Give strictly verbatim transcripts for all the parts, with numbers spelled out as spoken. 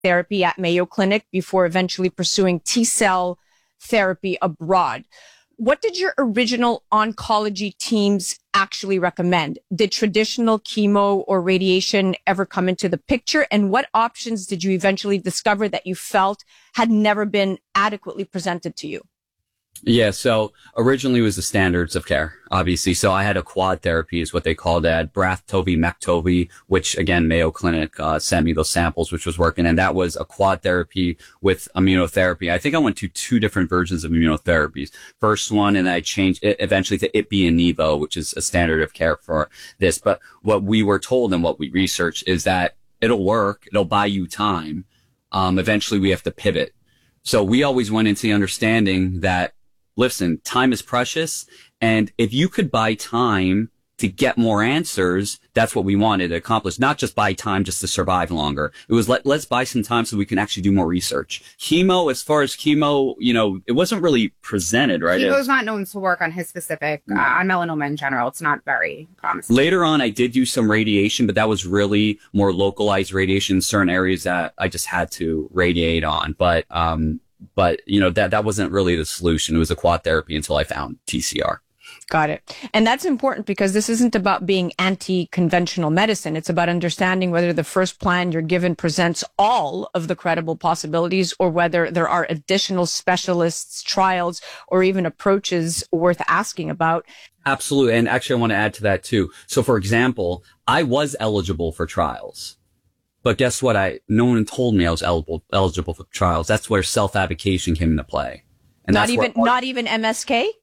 therapy at Mayo Clinic before eventually pursuing T-cell therapy abroad. What did your original oncology teams actually recommend? Did traditional chemo or radiation ever come into the picture? And what options did you eventually discover that you felt had never been adequately presented to you? Yeah, so originally it was the standards of care, obviously. So I had a quad therapy is what they called it, Braftovi, Mektovi, which again, Mayo Clinic uh, sent me those samples, which was working. And that was a quad therapy with immunotherapy. I think I went to two different versions of immunotherapies. First one, and I changed it eventually to Ipi and Nivo, which is a standard of care for this. But what we were told and what we researched is that it'll work. It'll buy you time. Um, eventually we have to pivot. So we always went into the understanding that, listen, time is precious. And if you could buy time to get more answers, that's what we wanted to accomplish. Not just buy time just to survive longer. It was let, let's buy some time so we can actually do more research. Chemo, as far as chemo, you know, it wasn't really presented, right? Chemo's not known to work on his specific, uh, on melanoma in general. It's not very promising. Later on, I did do some radiation, but that was really more localized radiation in certain areas that I just had to radiate on. But, um, But, you know, that, that wasn't really the solution. It was a quad therapy until I found T C R. Got it. And that's important because this isn't about being anti-conventional medicine. It's about understanding whether the first plan you're given presents all of the credible possibilities or whether there are additional specialists, trials, or even approaches worth asking about. Absolutely. And actually, I want to add to that, too. So, for example, I was eligible for trials. But guess what? I no one told me I was eligible eligible for trials. That's where self-advocation came into play. And not even where, not even M S K?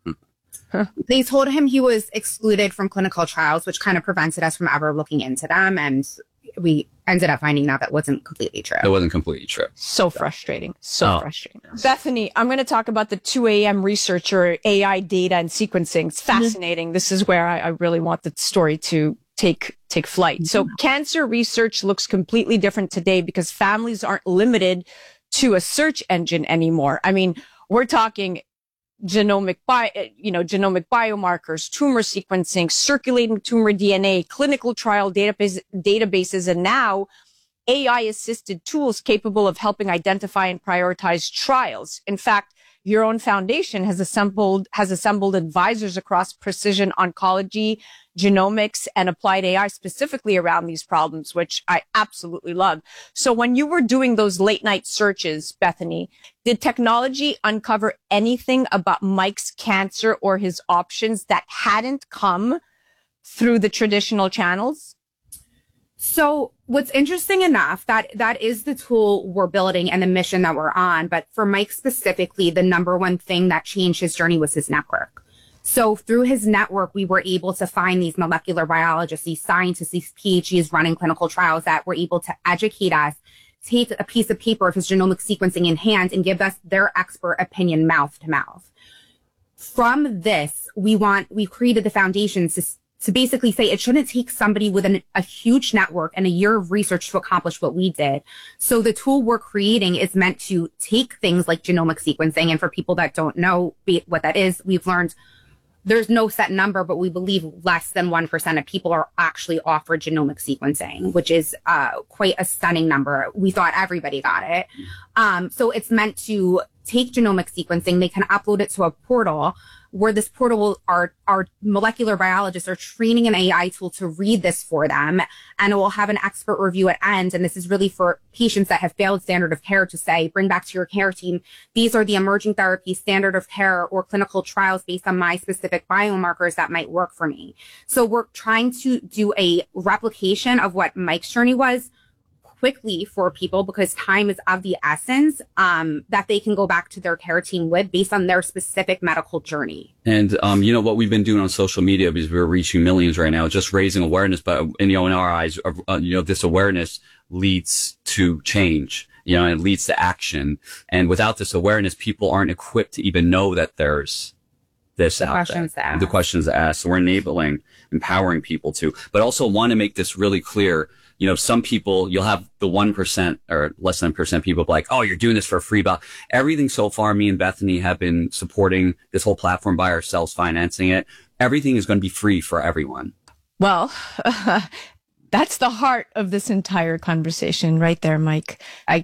Huh. They told him he was excluded from clinical trials, which kind of prevented us from ever looking into them. And we ended up finding out that wasn't completely true. It wasn't completely true. So frustrating. So oh. frustrating. Bethany, I'm going to talk about the two A M researcher, A I data and sequencing. It's fascinating. Mm-hmm. This is where I, I really want the story to take take flight. Mm-hmm. So cancer research looks completely different today because families aren't limited to a search engine anymore. I mean, we're talking genomic bio, you know, genomic biomarkers, tumor sequencing, circulating tumor D N A, clinical trial database, databases, and now A I-assisted tools capable of helping identify and prioritize trials. In fact, your own foundation has assembled has assembled advisors across precision oncology, genomics, and applied A I specifically around these problems, which I absolutely love. So when you were doing those late night searches, Bethany, did technology uncover anything about Mike's cancer or his options that hadn't come through the traditional channels? So what's interesting enough, that that is the tool we're building and the mission that we're on. But for Mike specifically, the number one thing that changed his journey was his network. So through his network, we were able to find these molecular biologists, these scientists, these P H Ds running clinical trials that were able to educate us, take a piece of paper of his genomic sequencing in hand and give us their expert opinion mouth to mouth. From this, we want, we've created the foundation to to basically say it shouldn't take somebody with an, a huge network and a year of research to accomplish what we did. So the tool we're creating is meant to take things like genomic sequencing. And for people that don't know what that is, we've learned there's no set number, but we believe less than one percent of people are actually offered genomic sequencing, which is uh, quite a stunning number. We thought everybody got it. Um, so it's meant to take genomic sequencing. They can upload it to a portal where this portal, our, our molecular biologists are training an A I tool to read this for them, and it will have an expert review at end. And this is really for patients that have failed standard of care to say, bring back to your care team, these are the emerging therapies, standard of care, or clinical trials based on my specific biomarkers that might work for me. So we're trying to do a replication of what Mike's journey was, quickly for people because time is of the essence, um, that they can go back to their care team with based on their specific medical journey. And, um, you know, what we've been doing on social media, because we're reaching millions right now, just raising awareness, but in, you know, in our eyes, uh, you know, this awareness leads to change, you know, and it leads to action. And without this awareness, people aren't equipped to even know that there's this the out questions there. asked. The questions asked. So we're enabling, empowering people to, but also want to make this really clear. You know, some people, you'll have the one percent or less than one percent people like, oh, you're doing this for free. But everything so far, me and Bethany have been supporting this whole platform by ourselves, financing it. Everything is going to be free for everyone. Well, uh, That's the heart of this entire conversation right there, Mike. I